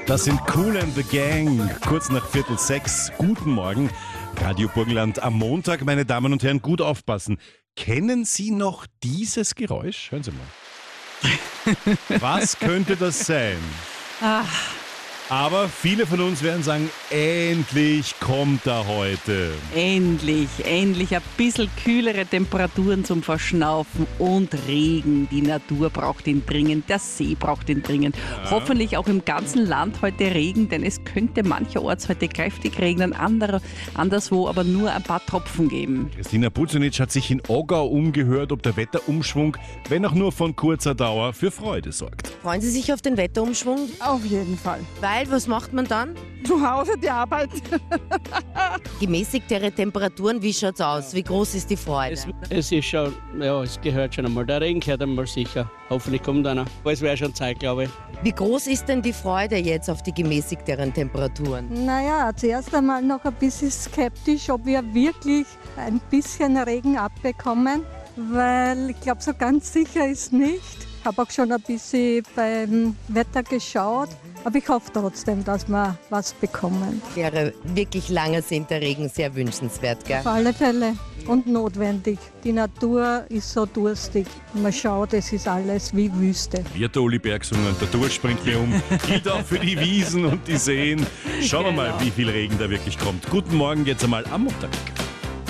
Das sind Kool and the Gang, kurz nach 5:45. Guten Morgen, Radio Burgenland am Montag. Meine Damen und Herren, gut aufpassen. Kennen Sie noch dieses Geräusch? Hören Sie mal. Was könnte das sein? Aber viele von uns werden sagen, endlich kommt er heute. Endlich ein bisschen kühlere Temperaturen zum Verschnaufen und Regen. Die Natur braucht ihn dringend, der See braucht ihn dringend. Ja. Hoffentlich auch im ganzen Land heute Regen, denn es könnte mancherorts heute kräftig regnen, anderswo aber nur ein paar Tropfen geben. Christina Buzunic hat sich in Ogau umgehört, ob der Wetterumschwung, wenn auch nur von kurzer Dauer, für Freude sorgt. Freuen Sie sich auf den Wetterumschwung? Auf jeden Fall. Weil, was macht man dann? Zu Hause die Arbeit. Gemäßigtere Temperaturen, wie schaut's aus? Wie groß ist die Freude? Es ist schon, ja, es gehört schon einmal. Der Regen gehört einmal sicher. Hoffentlich kommt einer. Es wäre schon Zeit, glaube ich. Wie groß ist denn die Freude jetzt auf die gemäßigteren Temperaturen? Naja, zuerst einmal noch ein bisschen skeptisch, ob wir wirklich ein bisschen Regen abbekommen, weil ich glaube, so ganz sicher ist nicht. Ich habe auch schon ein bisschen beim Wetter geschaut, aber ich hoffe trotzdem, dass wir was bekommen. Wäre wirklich langer Regen sehr wünschenswert, gell? Auf alle Fälle und notwendig. Die Natur ist so durstig. Man schaut, es ist alles wie Wüste. Wie der Uli Berg gesungen, der Durst springt mir um. Gilt auch für die Wiesen und die Seen. Schauen wir mal, wie viel Regen da wirklich kommt. Guten Morgen jetzt einmal am Montag.